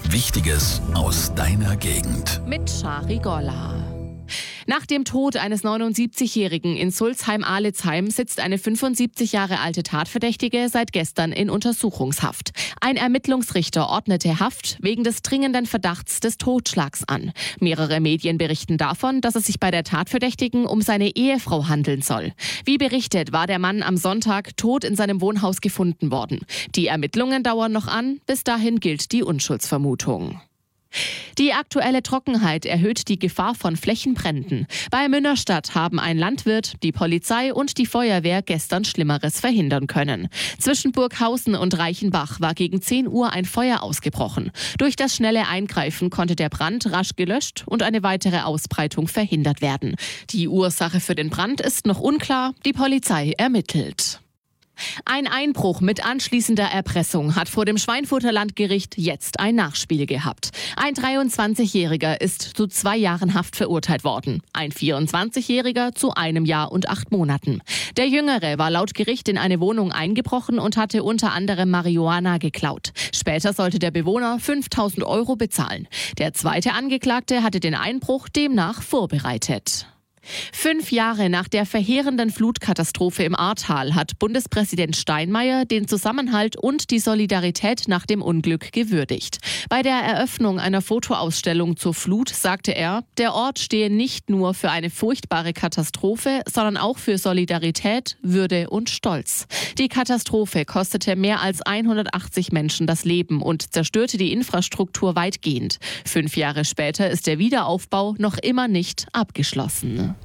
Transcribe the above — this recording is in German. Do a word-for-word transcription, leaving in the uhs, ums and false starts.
Wichtiges aus deiner Gegend. Mit Shari Golla. Nach dem Tod eines neunundsiebzigjährigen in Sulzheim-Alitzheim sitzt eine fünfundsiebzig Jahre alte Tatverdächtige seit gestern in Untersuchungshaft. Ein Ermittlungsrichter ordnete Haft wegen des dringenden Verdachts des Totschlags an. Mehrere Medien berichten davon, dass es sich bei der Tatverdächtigen um seine Ehefrau handeln soll. Wie berichtet, war der Mann am Sonntag tot in seinem Wohnhaus gefunden worden. Die Ermittlungen dauern noch an, bis dahin gilt die Unschuldsvermutung. Die aktuelle Trockenheit erhöht die Gefahr von Flächenbränden. Bei Münnerstadt haben ein Landwirt, die Polizei und die Feuerwehr gestern Schlimmeres verhindern können. Zwischen Burghausen und Reichenbach war gegen zehn Uhr ein Feuer ausgebrochen. Durch das schnelle Eingreifen konnte der Brand rasch gelöscht und eine weitere Ausbreitung verhindert werden. Die Ursache für den Brand ist noch unklar, die Polizei ermittelt. Ein Einbruch mit anschließender Erpressung hat vor dem Schweinfurter Landgericht jetzt ein Nachspiel gehabt. Ein dreiundzwanzigjähriger ist zu zwei Jahren Haft verurteilt worden, ein vierundzwanzigjähriger zu einem Jahr und acht Monaten. Der Jüngere war laut Gericht in eine Wohnung eingebrochen und hatte unter anderem Marihuana geklaut. Später sollte der Bewohner fünftausend Euro bezahlen. Der zweite Angeklagte hatte den Einbruch demnach vorbereitet. Fünf Jahre nach der verheerenden Flutkatastrophe im Ahrtal hat Bundespräsident Steinmeier den Zusammenhalt und die Solidarität nach dem Unglück gewürdigt. Bei der Eröffnung einer Fotoausstellung zur Flut sagte er, der Ort stehe nicht nur für eine furchtbare Katastrophe, sondern auch für Solidarität, Würde und Stolz. Die Katastrophe kostete mehr als hundertachtzig Menschen das Leben und zerstörte die Infrastruktur weitgehend. Fünf Jahre später ist der Wiederaufbau noch immer nicht abgeschlossen.